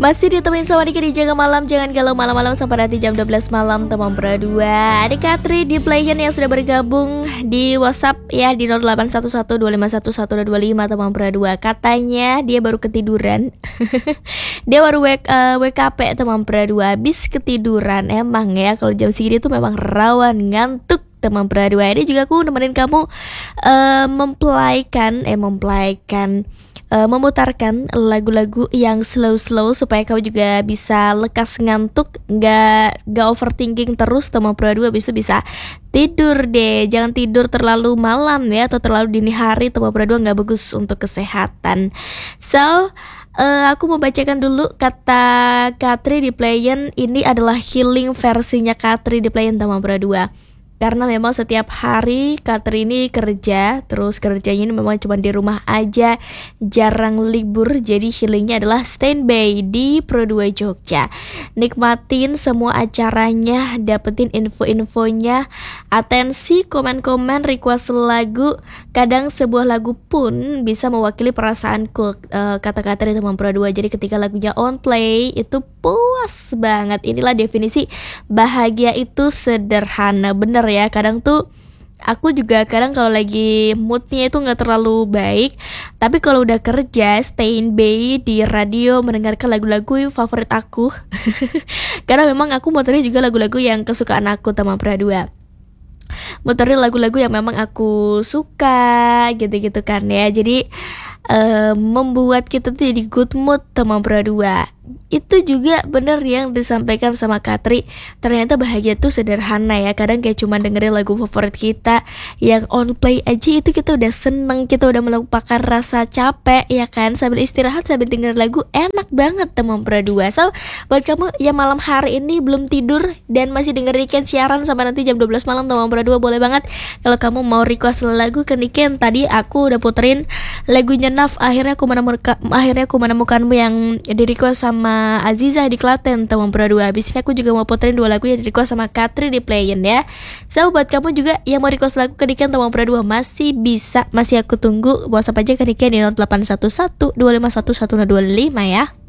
Masih ditemenin sama Diki di Jaga Malam. Jangan galau malam-malam sampai nanti jam 12 malam teman berdua. Ada Katri di playan yang sudah bergabung di WhatsApp ya, di 0811251125 teman berdua. Katanya dia baru ketiduran. Dia baru WKP teman berdua. Habis ketiduran. Emang ya kalau jam segini tuh memang rawan ngantuk teman berdua. Ini juga aku nemenin kamu memutarkan lagu-lagu yang slow-slow supaya kamu juga bisa lekas ngantuk, nggak overthinking terus teman berdua. Habis itu bisa tidur deh. Jangan tidur terlalu malam ya, atau terlalu dini hari teman berdua, nggak bagus untuk kesehatan. So aku mau bacakan dulu kata Katri di playan. Ini adalah healing versinya Katri di playan teman berdua. Karena memang setiap hari Katri ini kerja, terus kerjanya ini memang cuma di rumah aja, jarang libur. Jadi healingnya adalah standby di Pro 2 Jogja. Nikmatin semua acaranya, dapetin info-infonya, atensi komen-komen, request lagu. Kadang sebuah lagu pun bisa mewakili perasaanku, kata Katri teman Pro 2. Jadi ketika lagunya on play itu puas banget. Inilah definisi bahagia itu sederhana, bener ya. Kadang tuh aku juga kalau lagi moodnya itu nggak terlalu baik, tapi kalau udah kerja standby di radio mendengarkan lagu-lagu favorit aku. Karena memang aku muterin juga lagu-lagu yang kesukaan aku teman Pradua. Muterin lagu-lagu yang memang aku suka gitu-gitu kan ya. Jadi membuat kita tuh jadi good mood teman Pradua. Itu juga bener yang disampaikan sama Katri. Ternyata bahagia tuh sederhana ya. Kadang kayak cuma dengerin lagu favorit kita yang on play aja itu kita udah seneng, kita udah melupakan rasa capek ya kan. Sambil istirahat sambil denger lagu enak banget teman Pradua. So buat kamu yang malam hari ini belum tidur dan masih dengerin siaran sampai nanti jam 12 malam teman Pradua, boleh banget kalau kamu mau request lagu ke Niken. Tadi aku udah puterin lagunya Naf, akhirnya aku menemukanmu yang di request sama Aziza di Klaten teman Pradua. Habis ini aku juga mau puterin 2 lagu yang di request sama Katri di playan ya. So buat kamu juga yang mau request lagu ke Niken teman Pradua masih bisa, masih aku tunggu. WhatsApp aja ke Niken di 0811 251 1025 ya.